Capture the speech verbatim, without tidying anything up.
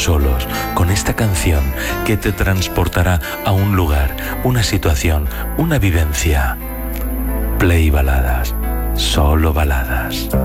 solos con esta canción que te transportará a un lugar, una situación, una vivencia. Play Baladas, solo baladas.